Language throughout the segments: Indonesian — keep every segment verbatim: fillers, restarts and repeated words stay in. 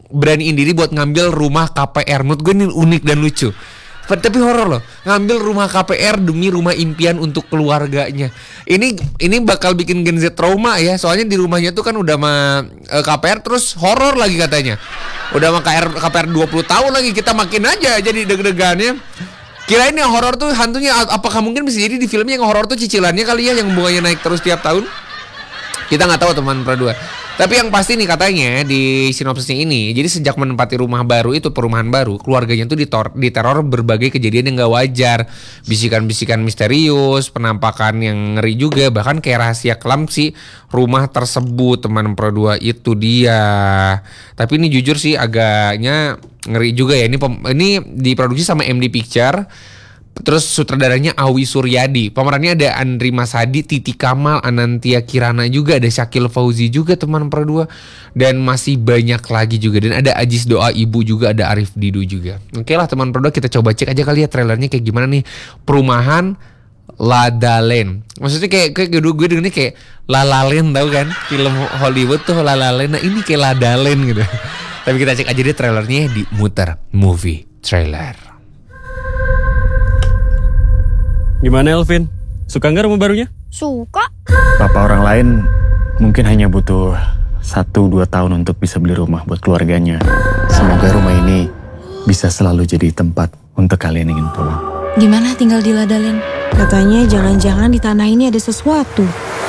beraniin diri buat ngambil rumah K P R. Menurut gue ini unik dan lucu. Tapi horor loh, ngambil rumah K P R demi rumah impian untuk keluarganya. Ini ini bakal bikin Gen Z trauma ya. Soalnya di rumahnya tuh kan udah sama uh, K P R terus horor lagi katanya. Udah sama K P R dua puluh tahun lagi, kita makin aja jadi deg-degannya. Kirain yang horor tuh hantunya, apakah mungkin bisa jadi di filmnya yang horor tuh cicilannya kali ya, yang bunganya naik terus tiap tahun? Kita nggak tahu teman berdua. Tapi yang pasti nih katanya di sinopsisnya ini, jadi sejak menempati rumah baru itu, perumahan baru, keluarganya tuh ditor- diteror berbagai kejadian yang gak wajar. Bisikan-bisikan misterius, penampakan yang ngeri juga, bahkan kayak rahasia kelam si rumah tersebut, teman Pro dua itu dia. Tapi ini jujur sih agaknya ngeri juga ya. Ini pem- ini diproduksi sama M D Picture. Terus sutradaranya Awi Suryadi. Pemerannya ada Andri Masadi, Titi Kamal, Anantia Kirana juga, ada Syakil Fauzi juga teman Pro dua, dan masih banyak lagi juga. Dan ada Ajis Doa Ibu juga, ada Arif Didu juga. Oke lah teman Pro dua, kita coba cek aja kali ya trailernya kayak gimana nih. Perumahan Ladalen. Maksudnya kayak kayak gue gue dengernya kayak La La Land, tahu kan? Film Hollywood tuh La La Land. Nah, ini kayak Ladalen gitu. Tapi kita cek aja deh trailernya di Muter Movie Trailer. Gimana Elvin? Suka nggak rumah barunya? Suka. Papa orang lain mungkin hanya butuh satu dua tahun untuk bisa beli rumah buat keluarganya. Semoga rumah ini bisa selalu jadi tempat untuk kalian ingin pulang. Gimana tinggal di Ladalen? Katanya jangan-jangan di tanah ini ada sesuatu.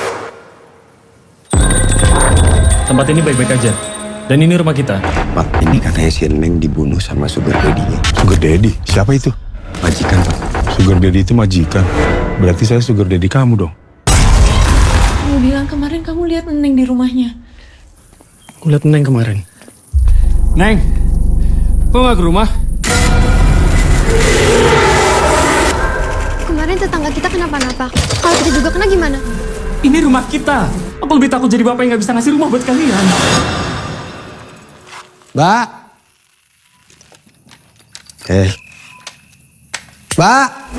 Tempat ini baik-baik aja. Dan ini rumah kita. Pak, ini katanya si Neng dibunuh sama sugar daddy-nya. Sugar daddy? Siapa itu? Majikan, Pak. Sugar daddy itu majikan. Berarti saya sugar daddy kamu dong. Kamu bilang kemarin kamu lihat Neng di rumahnya. Aku lihat Neng kemarin. Neng, kok nggak ke rumah? Kemarin tetangga kita kenapa-napa. Kalau kita juga kena gimana? Ini rumah kita. Aku lebih takut jadi bapak yang nggak bisa ngasih rumah buat kalian. Mbak. Eh. Mbak.